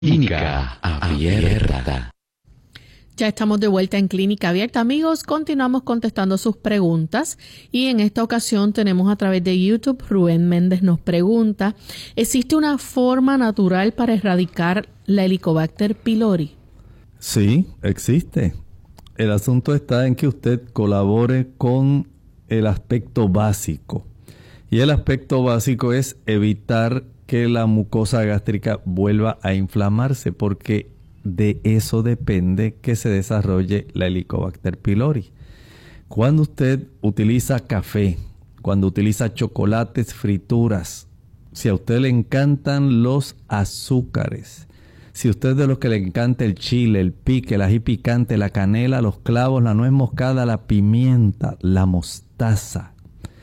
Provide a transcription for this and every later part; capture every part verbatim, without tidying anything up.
Clínica Abierta. Ya estamos de vuelta en Clínica Abierta, amigos. Continuamos contestando sus preguntas y en esta ocasión tenemos a través de YouTube, Rubén Méndez nos pregunta, ¿existe una forma natural para erradicar la Helicobacter pylori? Sí, existe. El asunto está en que usted colabore con el aspecto básico. Y el aspecto básico es evitar que la mucosa gástrica vuelva a inflamarse, porque de eso depende que se desarrolle la Helicobacter pylori. Cuando usted utiliza café, cuando utiliza chocolates, frituras, si a usted le encantan los azúcares, si a usted de los que le encanta el chile, el pique, el ají picante, la canela, los clavos, la nuez moscada, la pimienta, la mostaza,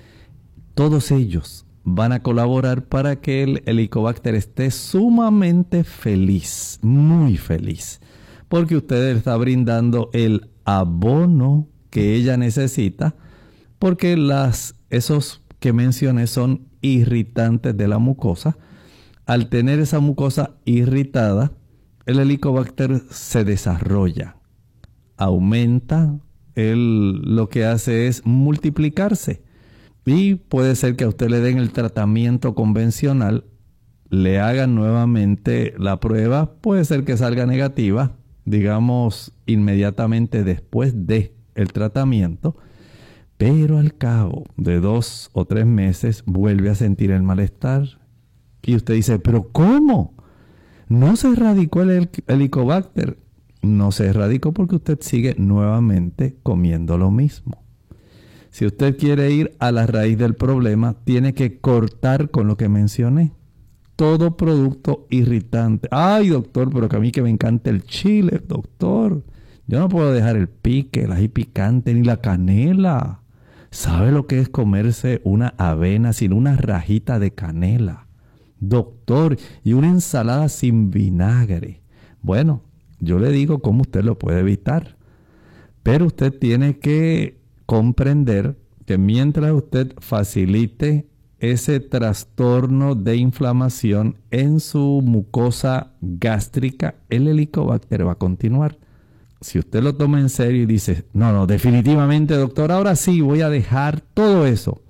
todos ellos van a colaborar para que el Helicobacter esté sumamente feliz, muy feliz, porque usted le está brindando el abono que ella necesita, porque las, esos que mencioné son irritantes de la mucosa. Al tener esa mucosa irritada, el Helicobacter se desarrolla, aumenta, él lo que hace es multiplicarse. Y puede ser que a usted le den el tratamiento convencional, le hagan nuevamente la prueba, puede ser que salga negativa, digamos inmediatamente después de el tratamiento, pero al cabo de dos o tres meses vuelve a sentir el malestar. Y usted dice, ¿pero cómo? ¿No se erradicó el Helicobacter? No se erradicó porque usted sigue nuevamente comiendo lo mismo. Si usted quiere ir a la raíz del problema, tiene que cortar con lo que mencioné. Todo producto irritante. Ay, doctor, pero que a mí que me encanta el chile, doctor. Yo no puedo dejar el pique, el ají picante, ni la canela. ¿Sabe lo que es comerse una avena sin una rajita de canela? Doctor, y una ensalada sin vinagre. Bueno, yo le digo cómo usted lo puede evitar. Pero usted tiene que comprender que mientras usted facilite ese trastorno de inflamación en su mucosa gástrica, el Helicobacter va a continuar. Si usted lo toma en serio y dice, no, no, definitivamente, doctor, ahora sí voy a dejar todo eso.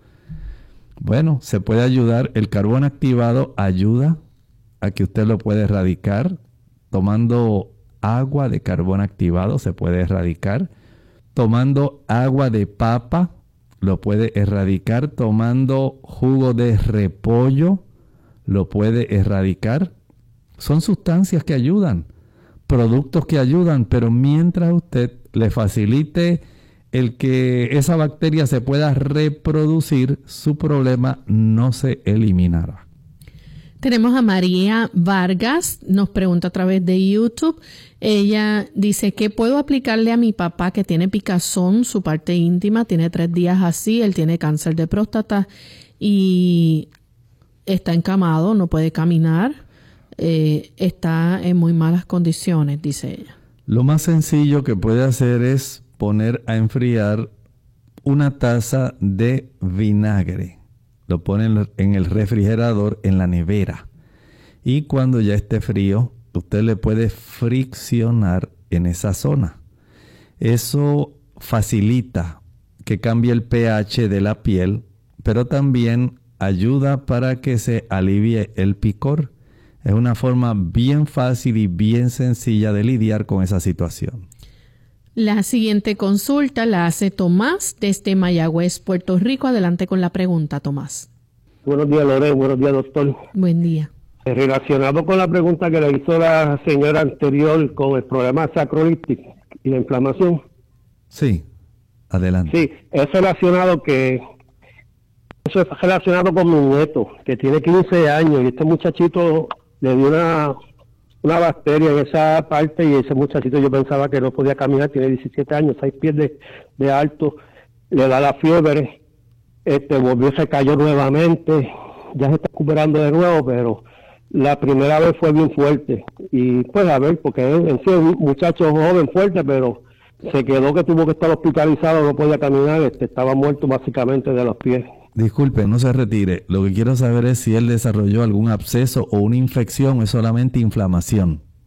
Bueno, se puede ayudar. El carbón activado ayuda a que usted lo pueda erradicar. Tomando agua de carbón activado se puede erradicar. Tomando agua de papa lo puede erradicar. Tomando jugo de repollo lo puede erradicar. Son sustancias que ayudan, productos que ayudan, pero mientras usted le facilite el que esa bacteria se pueda reproducir, su problema no se eliminará. Tenemos a María Vargas, nos pregunta a través de YouTube. Ella dice, ¿qué puedo aplicarle a mi papá que tiene picazón, su parte íntima? Tiene tres días así, él tiene cáncer de próstata y está encamado, no puede caminar, eh, está en muy malas condiciones, dice ella. Lo más sencillo que puede hacer es poner a enfriar una taza de vinagre. Lo ponen en el refrigerador, en la nevera. Y cuando ya esté frío, usted le puede friccionar en esa zona. Eso facilita que cambie el pH de la piel, pero también ayuda para que se alivie el picor. Es una forma bien fácil y bien sencilla de lidiar con esa situación. La siguiente consulta la hace Tomás desde Mayagüez, Puerto Rico. Adelante con la pregunta, Tomás. Buenos días, Lore. Buenos días, doctor. Buen día. Relacionado con la pregunta que le hizo la señora anterior con el problema sacroilitis y la inflamación. Sí, adelante. Sí, es relacionado que eso es relacionado con mi nieto, que tiene quince años, y este muchachito le dio una... una bacteria en esa parte, y ese muchachito yo pensaba que no podía caminar, tiene diecisiete años, seis pies de, de alto, le da la fiebre, este volvió, se cayó nuevamente, ya se está recuperando de nuevo, pero la primera vez fue bien fuerte, y pues a ver, porque él, en sí es un muchacho joven, fuerte, pero se quedó que tuvo que estar hospitalizado, no podía caminar, este estaba muerto básicamente de los pies. Disculpe, no se retire. Lo que quiero saber es si él desarrolló algún absceso o una infección o es solamente inflamación.